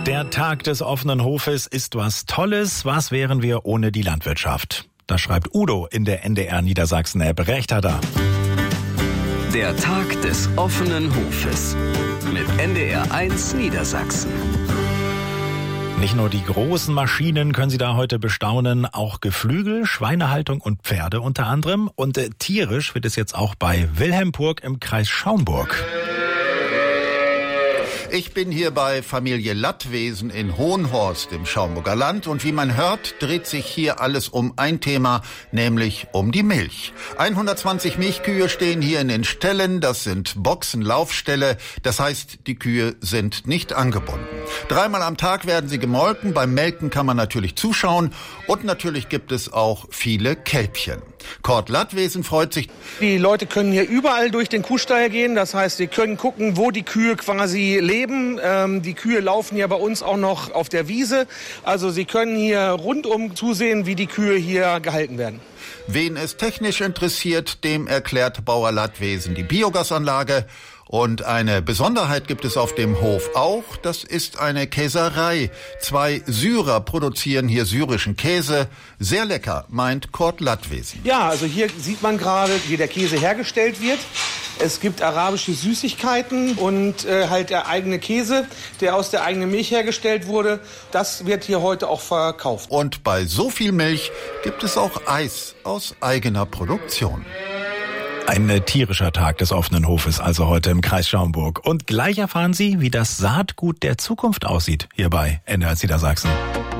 Der Tag des offenen Hofes ist was Tolles. Was wären wir ohne die Landwirtschaft? Das schreibt Udo in der NDR Niedersachsen-App. Recht hat er. Der Tag des offenen Hofes mit NDR1 Niedersachsen. Nicht nur die großen Maschinen können Sie da heute bestaunen, auch Geflügel, Schweinehaltung und Pferde unter anderem. Und tierisch wird es jetzt auch bei Wilhelmburg im Kreis Schaumburg. Ich bin hier bei Familie Lattwesen in Hohenhorst im Schaumburger Land und wie man hört, dreht sich hier alles um ein Thema, nämlich um die Milch. 120 Milchkühe stehen hier in den Ställen, das sind Boxenlaufställe, das heißt, die Kühe sind nicht angebunden. 3-mal am Tag werden sie gemolken, beim Melken kann man natürlich zuschauen und natürlich gibt es auch viele Kälbchen. Kurt Lattwesen freut sich. Die Leute können hier überall durch den Kuhstall gehen, das heißt, sie können gucken, wo die Kühe quasi leben. Die Kühe laufen ja bei uns auch noch auf der Wiese, also sie können hier rundum zusehen, wie die Kühe hier gehalten werden. Wen es technisch interessiert, dem erklärt Bauer Lattwesen die Biogasanlage. Und eine Besonderheit gibt es auf dem Hof auch, das ist eine Käserei. 2 Syrer produzieren hier syrischen Käse. Sehr lecker, meint Kurt Lattwesen. Ja, also hier sieht man gerade, wie der Käse hergestellt wird. Es gibt arabische Süßigkeiten und halt der eigene Käse, der aus der eigenen Milch hergestellt wurde. Das wird hier heute auch verkauft. Und bei so viel Milch gibt es auch Eis aus eigener Produktion. Ein tierischer Tag des offenen Hofes, also heute im Kreis Schaumburg. Und gleich erfahren Sie, wie das Saatgut der Zukunft aussieht, hier bei NDR Niedersachsen.